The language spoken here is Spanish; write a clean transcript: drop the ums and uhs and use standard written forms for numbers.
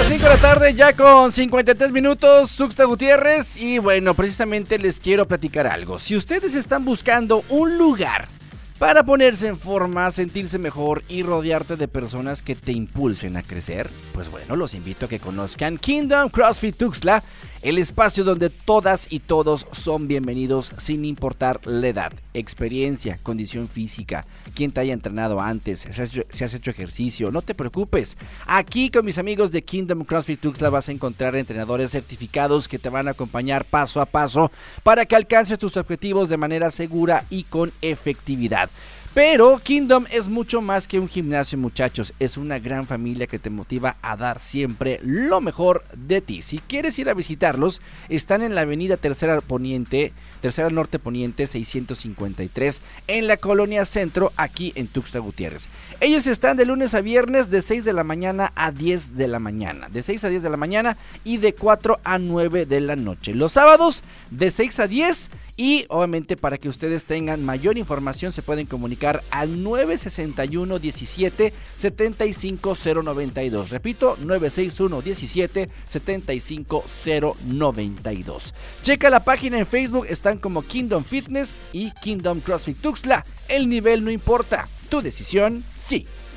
las 5 de la tarde, ya con 53 minutos, Tuxtla Gutiérrez. Y bueno, precisamente les quiero platicar algo. Si ustedes están buscando un lugar para ponerse en forma, sentirse mejor y rodearte de personas que te impulsen a crecer, pues bueno, los invito a que conozcan Kingdom CrossFit Tuxtla, el espacio donde todas y todos son bienvenidos sin importar la edad, experiencia, condición física, quién te haya entrenado antes, si has hecho ejercicio, no te preocupes. Aquí con mis amigos de Kingdom CrossFit Tuxtla vas a encontrar entrenadores certificados que te van a acompañar paso a paso para que alcances tus objetivos de manera segura y con efectividad. Pero Kingdom es mucho más que un gimnasio, muchachos. Es una gran familia que te motiva a dar siempre lo mejor de ti. Si quieres ir a visitarlos, están en la avenida Tercera Norte Poniente 653, en la Colonia Centro, aquí en Tuxtla Gutiérrez. Ellos están de lunes a viernes de 6 de la mañana a 10 de la mañana. De 6 a 10 de la mañana y de 4 a 9 de la noche. Los sábados de 6 a 10. Y obviamente para que ustedes tengan mayor información se pueden comunicar al 961 17 75 092. Repito, 961 17 75 092. Checa la página en Facebook, están como Kingdom Fitness y Kingdom CrossFit Tuxtla. El nivel no importa, tu decisión sí.